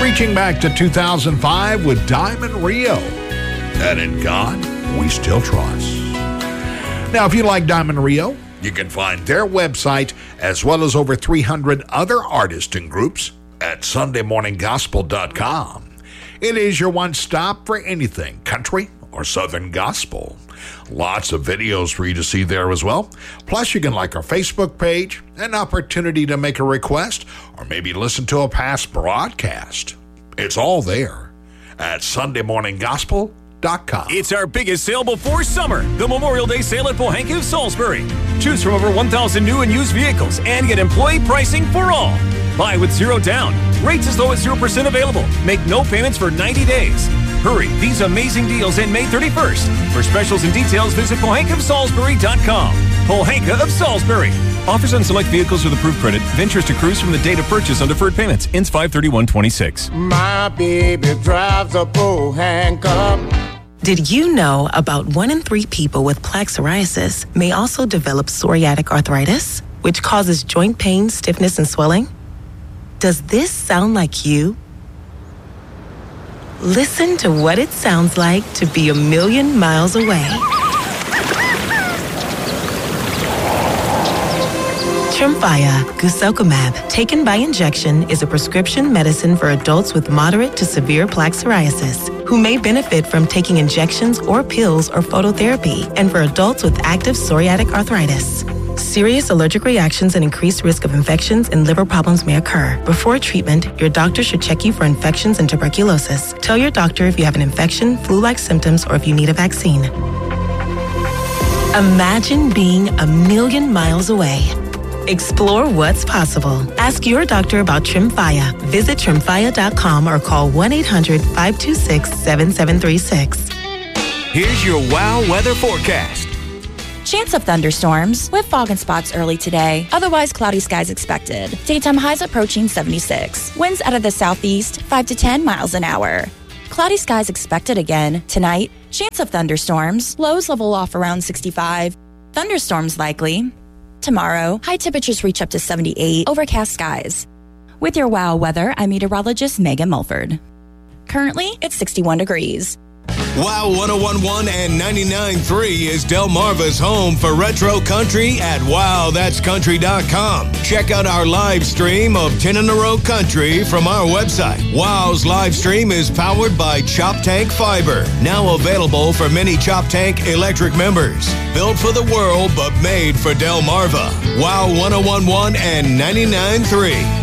Reaching back to 2005 with Diamond Rio. And in God, we still trust. Now, if you like Diamond Rio, you can find their website as well as over 300 other artists and groups at SundayMorningGospel.com. It is your one stop for anything country or Southern gospel. Lots of videos for you to see there as well. Plus, you can like our Facebook page, an opportunity to make a request, or maybe listen to a past broadcast. It's all there at SundayMorningGospel.com. It's our biggest sale before summer, the Memorial Day sale at Pohanka of Salisbury. Choose from over 1,000 new and used vehicles and get employee pricing for all. Buy with zero down, rates as low as 0% available. Make no payments for 90 days. Hurry, these amazing deals end May 31st. For specials and details, visit PohankaofSalisbury.com. Pohanka of Salisbury. Offers on select vehicles with approved credit. Ventures to cruise from the date of purchase on deferred payments. Ends 5/31/26. My baby drives a Pohanka. Did you know about 1 in 3 people with plaque psoriasis may also develop psoriatic arthritis, which causes joint pain, stiffness, and swelling? Does this sound like you? Listen to what it sounds like to be a million miles away. Tremfya guselkumab, taken by injection, is a prescription medicine for adults with moderate to severe plaque psoriasis who may benefit from taking injections or pills or phototherapy, and for adults with active psoriatic arthritis. Serious allergic reactions and increased risk of infections and liver problems may occur. Before treatment, your doctor should check you for infections and tuberculosis. Tell your doctor if you have an infection, flu-like symptoms, or if you need a vaccine. Imagine being a million miles away. Explore what's possible. Ask your doctor about Tremfya. Visit Tremfya.com or call 1-800-526-7736. Here's your WOW weather forecast. Chance of thunderstorms with fog and spots early today. Otherwise, cloudy skies expected. Daytime highs approaching 76. Winds out of the southeast, 5 to 10 miles an hour. Cloudy skies expected again. Tonight, chance of thunderstorms. Lows level off around 65. Thunderstorms likely. Tomorrow, high temperatures reach up to 78. Overcast skies. With your WOW weather, I'm meteorologist Megan Mulford. Currently, it's 61 degrees. WOW 1011 and 99.3 is Delmarva's home for retro country at WOWthat'sCountry.com. Check out our live stream of 10 in a Row Country from our website. WOW's live stream is powered by Chop Tank Fiber, now available for many Chop Tank electric members. Built for the world, but made for Delmarva. WOW 1011 and 99.3.